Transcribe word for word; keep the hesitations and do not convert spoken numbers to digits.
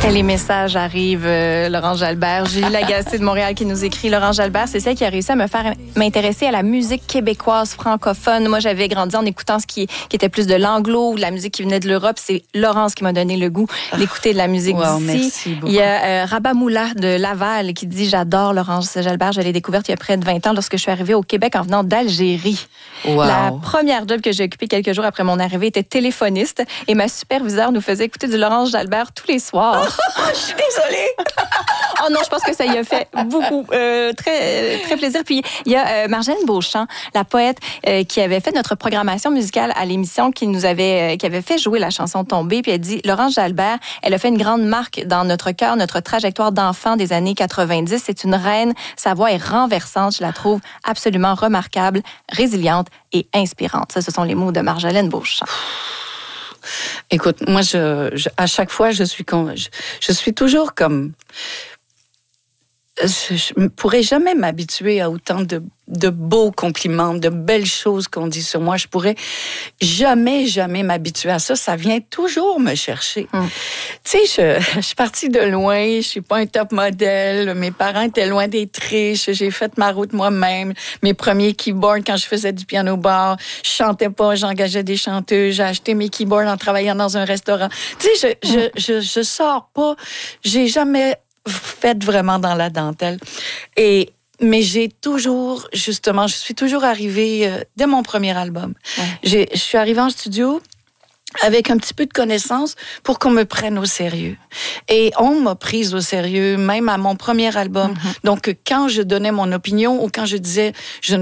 Et les messages arrivent, euh, Laurence Jalbert. Julie Lagacé de Montréal qui nous écrit. Laurence Jalbert, c'est celle qui a réussi à me faire m'intéresser à la musique québécoise francophone. Moi, j'avais grandi en écoutant ce qui, qui était plus de l'anglo ou de la musique qui venait de l'Europe. C'est Laurence qui m'a donné le goût d'écouter de la musique wow, d'ici. Merci beaucoup. Il y a euh, Rabat Moula de Laval qui dit « J'adore Laurence Jalbert. Je l'ai découverte il y a près de vingt ans lorsque je suis arrivée au Québec en venant d'Algérie. Wow. La première job que j'ai occupée quelques jours après mon arrivée était téléphoniste et ma superviseure nous faisait écouter du Laurence Jalbert tous les soirs. Je suis désolée. Oh non, je pense que ça y a fait beaucoup, euh, très, très plaisir. Puis il y a euh, Marjane Beauchamp, la poète, euh, qui avait fait notre programmation musicale à l'émission, qui nous avait, euh, qui avait fait jouer la chanson Tombée. Puis elle dit, Laurence Jalbert, elle a fait une grande marque dans notre cœur, notre trajectoire d'enfant des années quatre-vingt-dix. C'est une reine. Sa voix est renversante. Je la trouve absolument remarquable, résiliente et inspirante. Ça, ce sont les mots de Marjane Beauchamp. Écoute, moi, je, je, à chaque fois, je suis, con, je, je suis toujours comme... Je ne pourrais jamais m'habituer à autant de, de beaux compliments, de belles choses qu'on dit sur moi. Je pourrais jamais, jamais m'habituer à ça. Ça vient toujours me chercher. Mm. Tu sais, je, je suis partie de loin. Je suis pas un top modèle. Mes parents étaient loin d'être riches. J'ai fait ma route moi-même. Mes premiers keyboards quand je faisais du piano bar. Je chantais pas, j'engageais des chanteuses. J'ai acheté mes keyboards en travaillant dans un restaurant. Tu sais, je, mm. je, je, je sors pas. J'ai jamais faite vraiment dans la dentelle. Et, mais j'ai toujours, justement, je suis toujours arrivée euh, dès mon premier album. Ouais. J'ai, je suis arrivée en studio avec un petit peu de connaissances pour qu'on me prenne au sérieux. Et on m'a prise au sérieux, même à mon premier album. Mm-hmm. Donc, quand je donnais mon opinion ou quand je disais, je